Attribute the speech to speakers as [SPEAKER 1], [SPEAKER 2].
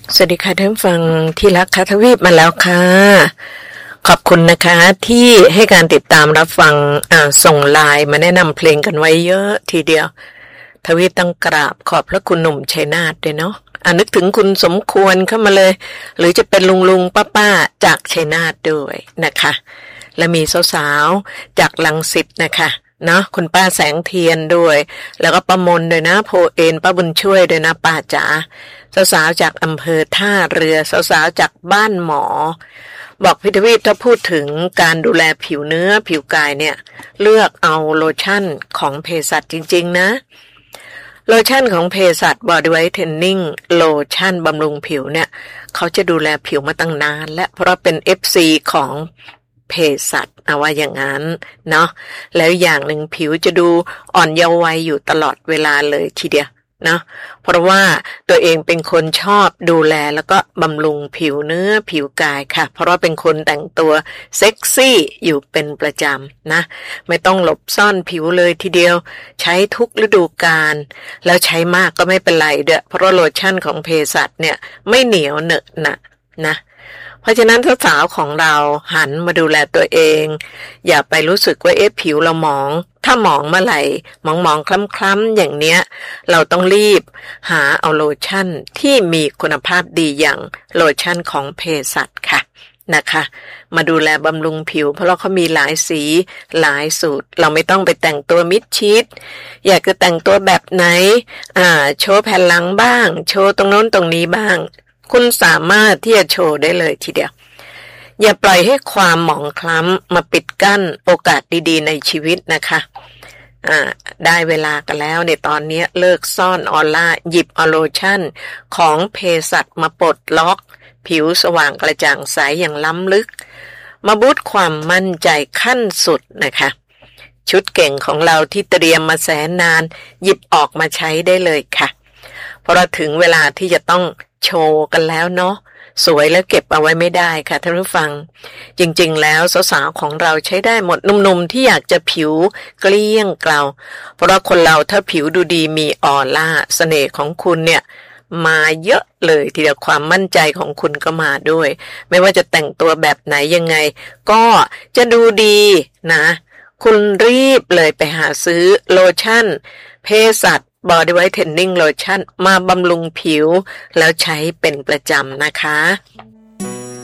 [SPEAKER 1] สวัสดีค่ะท่านฟังที่รักค่ะทวีปมาแล้วค่ะขอบคุณนะคะที่ให้การติดตามรับฟังส่งไลน์มาแนะนำเพลงกันไว้เยอะทีเดียวทวีปต้องกราบขอบพระคุณหนุ่มชัยนาทด้วยเนาะนึกถึงคุณสมควรเข้ามาเลยหรือจะเป็นลุงป้าจากชัยนาทด้วยนะคะและมีสาวๆจากรังสิตนะคะเนาะคุณป้าแสงเทียนด้วยแล้วก็ป้ามนด้วยนะโพเอ็นป้าบุญช่วยด้วยนะป้าจ๋าสาวๆจากอำเภอท่าเรือสาวๆจากบ้านหมอบอกพี่ทวีปถ้าพูดถึงการดูแลผิวเนื้อผิวกายเนี่ยเลือกเอาโลชั่นของเภสัชจริงๆนะโลชั่นของเภสัช Body Whitening โลชั่นบำรุงผิวเนี่ยเขาจะดูแลผิวมาตั้งนานและเพราะเป็น FC ของเภสัชเอาว่าอย่างนั้นเนาะแล้วอย่างหนึ่งผิวจะดูอ่อนเยาว์วัยอยู่ตลอดเวลาเลยทีเดียวนะเพราะว่าตัวเองเป็นคนชอบดูแลแล้วก็บำรุงผิวเนื้อผิวกายค่ะเพราะว่าเป็นคนแต่งตัวเซ็กซี่อยู่เป็นประจำนะไม่ต้องหลบซ่อนผิวเลยทีเดียวใช้ทุกฤดูกาลแล้วใช้มากก็ไม่เป็นไรเด้อเพราะโลชั่นของเภสัชเนี่ยไม่เหนียวเหนอะหนะนะเพราะฉะนั้นสาวๆของเราหันมาดูแลตัวเองอย่าไปรู้สึกว่าผิวเราหมองถ้าหมองเมื่อไหร่หมองคล้ำๆอย่างเนี้ยเราต้องรีบหาเอาโลชั่นที่มีคุณภาพดีอย่างโลชั่นของเภสัชค่ะนะคะมาดูแลบำรุงผิวเพราะเขามีหลายสีหลายสูตรเราไม่ต้องไปแต่งตัวมิดชิดอยากจะแต่งตัวแบบไหนโชว์แผ่นหลังบ้างโชว์ตรงโน้นตรงนี้บ้างคุณสามารถที่จะโชว์ได้เลยทีเดียวอย่าปล่อยให้ความหมองคล้ำมาปิดกั้นโอกาสดีๆในชีวิตนะคะได้เวลากันแล้วในตอนนี้เลิกซ่อนออร่าหยิบเอาโลชั่นของเภสัชมาปลดล็อกผิวสว่างกระจ่างใสอย่างล้ำลึกมาบูสต์ความมั่นใจขั้นสุดนะคะชุดเก่งของเราที่เตรียมมาแสนนานหยิบออกมาใช้ได้เลยค่ะเพราะถึงเวลาที่จะต้องโชว์กันแล้วเนาะสวยแล้วเก็บเอาไว้ไม่ได้ค่ะท่านผู้ฟังจริงๆแล้วสาวๆของเราใช้ได้หมดหนุ่มๆที่อยากจะผิวเกลี้ยงเกลาเพราะคนเราถ้าผิวดูดีมีออร่าเสน่ห์ของคุณเนี่ยมาเยอะเลยทีเดียวความมั่นใจของคุณก็มาด้วยไม่ว่าจะแต่งตัวแบบไหนยังไงก็จะดูดีนะคุณรีบเลยไปหาซื้อโลชั่นเภสัชBody Whitening Lotion มาบำรุงผิวแล้วใช้เป็นประจำนะคะ